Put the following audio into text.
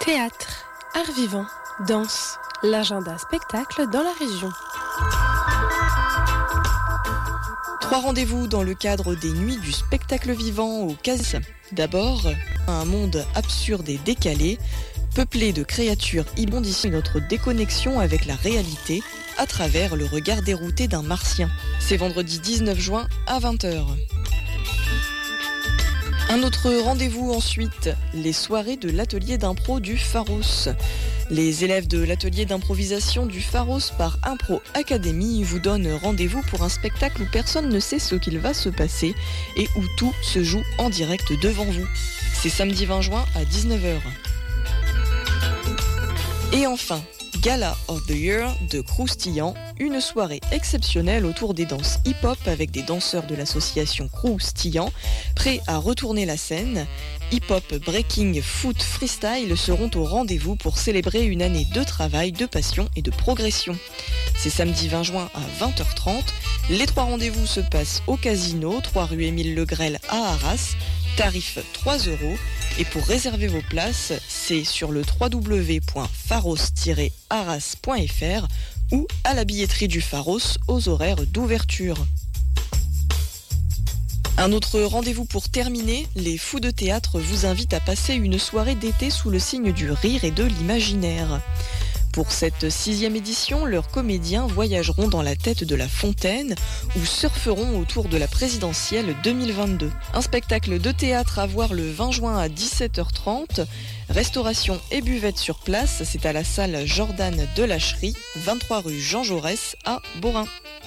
Théâtre, art vivant, danse, l'agenda spectacle dans la région. 3 rendez-vous dans le cadre des Nuits du spectacle vivant au Cas. D'abord, un monde absurde et décalé, peuplé de créatures ibondissant notre déconnexion avec la réalité à travers le regard dérouté d'un martien. C'est vendredi 19 juin à 20h. Un autre rendez-vous ensuite, les soirées de l'atelier d'impro du Pharos. Les élèves de l'atelier d'improvisation du Pharos par Impro Academy vous donnent rendez-vous pour un spectacle où personne ne sait ce qu'il va se passer et où tout se joue en direct devant vous. C'est samedi 20 juin à 19h. Et enfin, Gala of the Year de Croustillant, une soirée exceptionnelle autour des danses hip-hop avec des danseurs de l'association Croustillant, prêts à retourner la scène. Hip-hop, breaking, foot, freestyle seront au rendez-vous pour célébrer une année de travail, de passion et de progression. C'est samedi 20 juin à 20h30. Les 3 rendez-vous se passent au Casino, 3 rue Émile Legrel à Arras. Tarif 3 €. Et pour réserver vos places, c'est sur le www.pharos-arras.fr ou à la billetterie du Pharos aux horaires d'ouverture. Un autre rendez-vous pour terminer, les Fous de Théâtre vous invitent à passer une soirée d'été sous le signe du rire et de l'imaginaire. Pour cette 6e édition, leurs comédiens voyageront dans la tête de La Fontaine ou surferont autour de la présidentielle 2022. Un spectacle de théâtre à voir le 20 juin à 17h30. Restauration et buvette sur place, c'est à la salle Jordan de Lacherie, 23 rue Jean Jaurès à Borin.